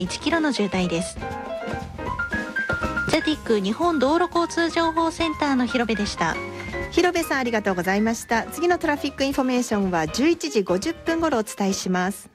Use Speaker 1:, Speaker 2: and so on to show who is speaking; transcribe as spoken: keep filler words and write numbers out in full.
Speaker 1: いちキロの渋滞です。ジャティック日本道路交通情報センターの広部でした。
Speaker 2: 広部さん、ありがとうございました。次のトラフィックインフォメーションはじゅういちじごじゅっぷん頃お伝えします。